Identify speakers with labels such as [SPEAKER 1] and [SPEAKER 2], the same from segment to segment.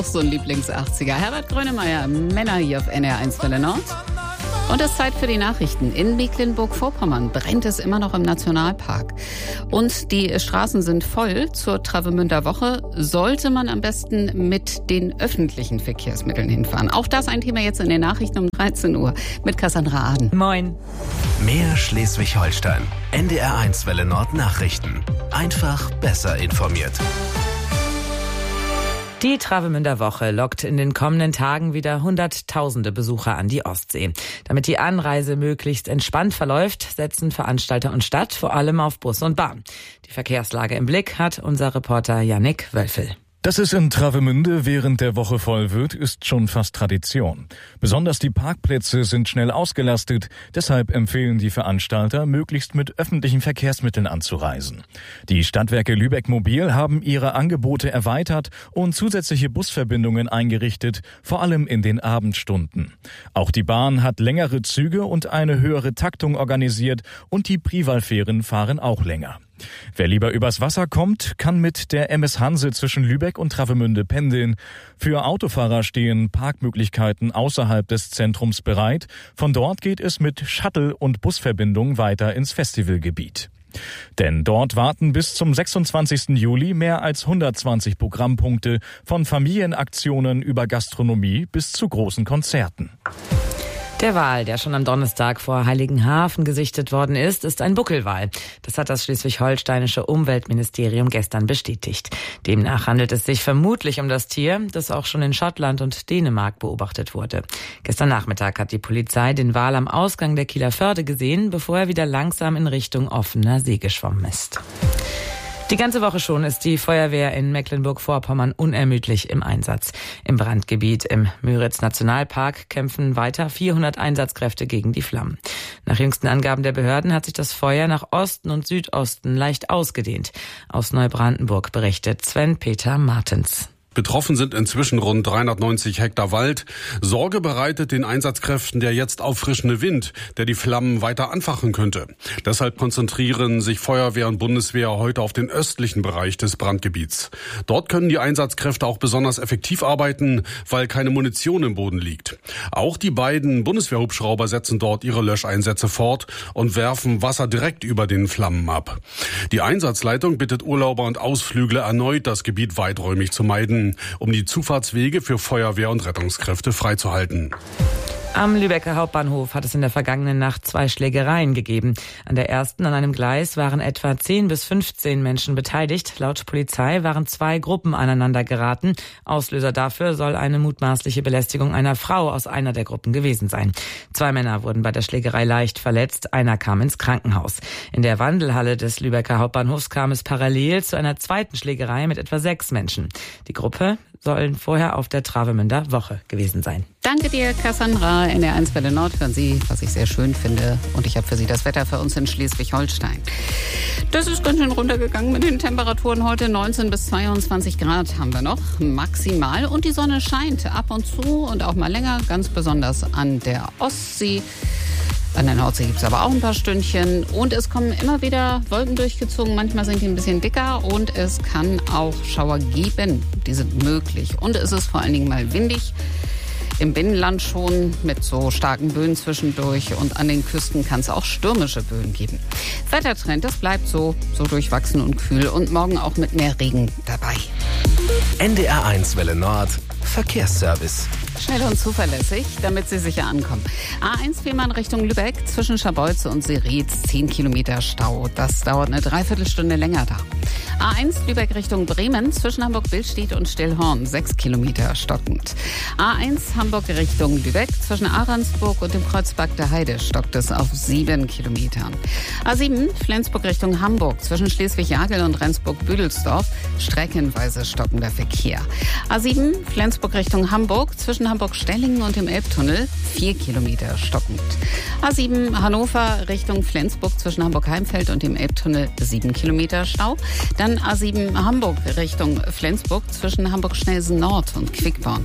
[SPEAKER 1] So ein Lieblings-80er. Herbert Grönemeyer, Männer hier auf NR1 Welle Nord. Und es ist Zeit für die Nachrichten. In Mecklenburg-Vorpommern brennt es immer noch im Nationalpark. Und die Straßen sind voll. Zur Travemünder Woche sollte man am besten mit den öffentlichen Verkehrsmitteln hinfahren. Auch das ein Thema jetzt in den Nachrichten um 13 Uhr mit Cassandra Aden.
[SPEAKER 2] Moin.
[SPEAKER 3] Mehr Schleswig-Holstein. NDR1 Welle Nord Nachrichten. Einfach besser informiert.
[SPEAKER 2] Die Travemünder Woche lockt in den kommenden Tagen wieder Hunderttausende Besucher an die Ostsee. Damit die Anreise möglichst entspannt verläuft, setzen Veranstalter und Stadt vor allem auf Bus und Bahn. Die Verkehrslage im Blick hat unser Reporter Yannick Wölfel.
[SPEAKER 4] Dass es in Travemünde während der Woche voll wird, ist schon fast Tradition. Besonders die Parkplätze sind schnell ausgelastet. Deshalb empfehlen die Veranstalter, möglichst mit öffentlichen Verkehrsmitteln anzureisen. Die Stadtwerke Lübeck Mobil haben ihre Angebote erweitert und zusätzliche Busverbindungen eingerichtet, vor allem in den Abendstunden. Auch die Bahn hat längere Züge und eine höhere Taktung organisiert und die Privalfähren fahren auch länger. Wer lieber übers Wasser kommt, kann mit der MS Hanse zwischen Lübeck und Travemünde pendeln. Für Autofahrer stehen Parkmöglichkeiten außerhalb des Zentrums bereit. Von dort geht es mit Shuttle- und Busverbindung weiter ins Festivalgebiet. Denn dort warten bis zum 26. Juli mehr als 120 Programmpunkte von Familienaktionen über Gastronomie bis zu großen Konzerten.
[SPEAKER 2] Der Wal, der schon am Donnerstag vor Heiligenhafen gesichtet worden ist, ist ein Buckelwal. Das hat das schleswig-holsteinische Umweltministerium gestern bestätigt. Demnach handelt es sich vermutlich um das Tier, das auch schon in Schottland und Dänemark beobachtet wurde. Gestern Nachmittag hat die Polizei den Wal am Ausgang der Kieler Förde gesehen, bevor er wieder langsam in Richtung offener See geschwommen ist. Die ganze Woche schon ist die Feuerwehr in Mecklenburg-Vorpommern unermüdlich im Einsatz. Im Brandgebiet im Müritz-Nationalpark kämpfen weiter 400 Einsatzkräfte gegen die Flammen. Nach jüngsten Angaben der Behörden hat sich das Feuer nach Osten und Südosten leicht ausgedehnt. Aus Neubrandenburg berichtet Sven-Peter Martens.
[SPEAKER 5] Betroffen sind inzwischen rund 390 Hektar Wald. Sorge bereitet den Einsatzkräften der jetzt auffrischende Wind, der die Flammen weiter anfachen könnte. Deshalb konzentrieren sich Feuerwehr und Bundeswehr heute auf den östlichen Bereich des Brandgebiets. Dort können die Einsatzkräfte auch besonders effektiv arbeiten, weil keine Munition im Boden liegt. Auch die beiden Bundeswehrhubschrauber setzen dort ihre Löscheinsätze fort und werfen Wasser direkt über den Flammen ab. Die Einsatzleitung bittet Urlauber und Ausflügler erneut, das Gebiet weiträumig zu meiden, um die Zufahrtswege für Feuerwehr und Rettungskräfte freizuhalten.
[SPEAKER 2] Am Lübecker Hauptbahnhof hat es in der vergangenen Nacht 2 Schlägereien gegeben. An der ersten, an einem Gleis, waren etwa 10 bis 15 Menschen beteiligt. Laut Polizei waren 2 Gruppen aneinander geraten. Auslöser dafür soll eine mutmaßliche Belästigung einer Frau aus einer der Gruppen gewesen sein. 2 Männer wurden bei der Schlägerei leicht verletzt, einer kam ins Krankenhaus. In der Wandelhalle des Lübecker Hauptbahnhofs kam es parallel zu einer zweiten Schlägerei mit etwa 6 Menschen. Die Gruppe sollen vorher auf der Travemünder Woche gewesen sein.
[SPEAKER 1] Danke dir, Cassandra. In der 1 Welle Nord hören Sie, was ich sehr schön finde. Und ich habe für Sie das Wetter für uns in Schleswig-Holstein. Das ist ganz schön runtergegangen mit den Temperaturen heute. 19 bis 22 Grad haben wir noch maximal. Und die Sonne scheint ab und zu und auch mal länger, ganz besonders an der Ostsee. An der Nordsee gibt es aber auch ein paar Stündchen. Und es kommen immer wieder Wolken durchgezogen. Manchmal sind die ein bisschen dicker. Und es kann auch Schauer geben. Die sind möglich. Und es ist vor allen Dingen mal windig. Im Binnenland schon mit so starken Böen zwischendurch. Und an den Küsten kann es auch stürmische Böen geben. Wettertrend, das bleibt so durchwachsen und kühl. Und morgen auch mit mehr Regen dabei.
[SPEAKER 3] NDR1 Welle Nord Verkehrsservice.
[SPEAKER 1] Schnell und zuverlässig, damit Sie sicher ankommen. A1 Fehmarn Richtung Lübeck, zwischen Scharbeutze und Seritz 10 Kilometer Stau. Das dauert eine Dreiviertelstunde länger da. A1 Lübeck Richtung Bremen, zwischen Hamburg-Billstedt und Stillhorn 6 Kilometer stockend. A1 Hamburg Richtung Lübeck, zwischen Ahrensburg und dem Kreuzberg der Heide stockt es auf 7 Kilometern. A7 Flensburg Richtung Hamburg, zwischen Schleswig-Jagel und Rendsburg-Büdelsdorf streckenweise stockender Verkehr. A7 Flensburg Richtung Hamburg, zwischen Hamburg-Stellingen und dem Elbtunnel 4 Kilometer stockend. A7 Hannover Richtung Flensburg, zwischen Hamburg-Heimfeld und dem Elbtunnel 7 Kilometer Stau. Dann A7 Hamburg Richtung Flensburg, zwischen Hamburg-Schnelsen Nord und Quickborn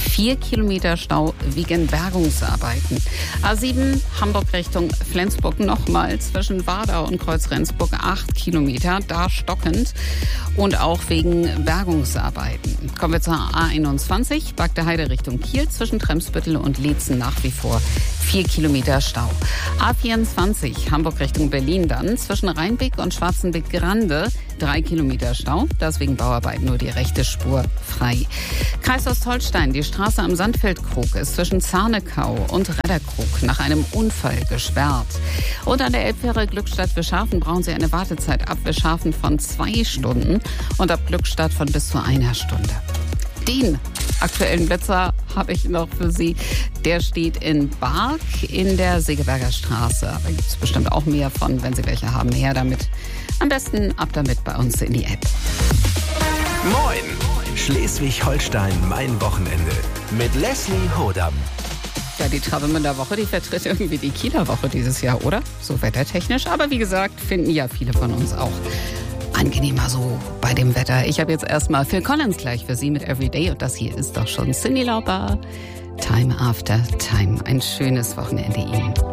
[SPEAKER 1] 4 Kilometer Stau wegen Bergungsarbeiten. A7 Hamburg Richtung Flensburg nochmal zwischen Wardau und Kreuz-Rendsburg 8 Kilometer, da stockend und auch wegen Bergungsarbeiten. Kommen wir zur A21, Bagde Heide Richtung Kiel zwischen Tremsbüttel und Leetzen nach wie vor 4 Kilometer Stau. A24 Hamburg Richtung Berlin dann zwischen Rheinbeck und Schwarzenbeck-Grande 3 Kilometer Stau, das wegen Bauarbeiten nur die rechte Spur frei. Kreis Ostholstein, die Straße am Sandfeldkrug ist zwischen Zarnekau und Redderkrug nach einem Unfall gesperrt. Und an der Elbfähre Glückstadt-Wischhafen brauchen Sie eine Wartezeit ab Wischhafen von 2 Stunden und ab Glückstadt von bis zu 1 Stunde. Den aktuellen Blitzer habe ich noch für Sie. Der steht in Bark in der Segeberger Straße. Da gibt es bestimmt auch mehr von, wenn Sie welche haben. Her damit. Am besten ab damit bei uns in die App.
[SPEAKER 3] Moin! Schleswig-Holstein, mein Wochenende. Mit Leslie Hodam.
[SPEAKER 1] Ja, die Travemünder Woche, die vertritt irgendwie die Kieler Woche dieses Jahr, oder? So wettertechnisch. Aber wie gesagt, finden ja viele von uns auch angenehmer so bei dem Wetter. Ich habe jetzt erstmal Phil Collins gleich für Sie mit Everyday und das hier ist doch schon Cyndi Lauper. Time After Time. Ein schönes Wochenende Ihnen.